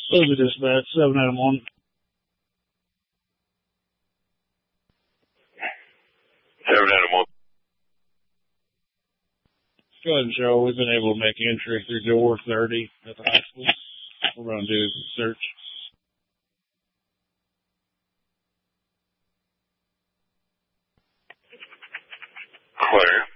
Those are dispatch, 7 Adam 1. 7 Adam 1. Go ahead and show. We've been able to make entry through door 30 at the high school. We're going to do a search. Clear.